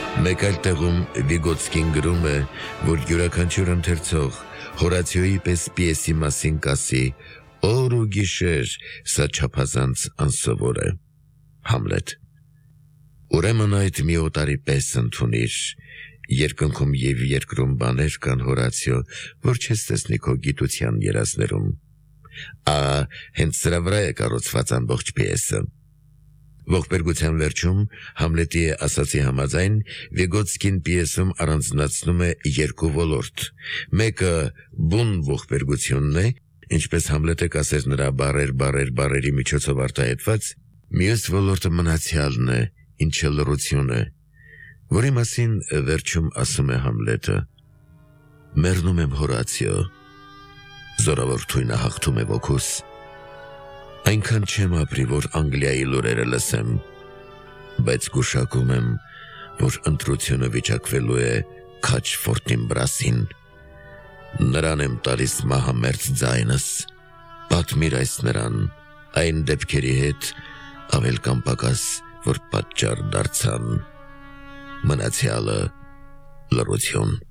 Մեկ այլ տեղում Վիգոտսկին գրում է, որ յուրաքանչյուր ընթերցող Հորացիոյի պես պիեսի մասին կասի. «Օր ու գիշեր, սա չափազանց անսովոր է»։ Համլետ. Ուրեմն այդ մի օտարի պես ընդունիր, երկնքում և երկրում բաներ կան, Հորացիո, որ չես տեսնի քո գիտության երազներում։ Հենց սրա վրա է կառուցված ամբողջ պիեսը։ Ողբերգության վերջում Համլետի ասացի համաձայն Վիգոտսկին պիեսում առանձնացնում է երկու ոլորտ։ Մեկը բուն ողբերգությունն է, ինչպես Համլետը կասեր նրա բառերի միջոցով արտահայտված, մյուս ոլորտը մնացյալն է, ինչը լռություն է, որի մասին վերջում ասում է Համլետը. «Մեռնում եմ, Հորացիո, զորավոր թույնը հաղթում է ոգուս։ Այնքան չեմ ապրի, որ Անգլիայի լուրերը լսեմ, բայց գուշակում եմ, որ ընտրությունը վիճակվելու է քաջ Ֆորտինբրասին։ Նրան եմ տալիս մահամերձ ձայնս, պատմիր այս նրան, այն դեպքերի հետ, ավել կամ պակաս, որ պատճառ դարձան, մնացյալը լռություն»։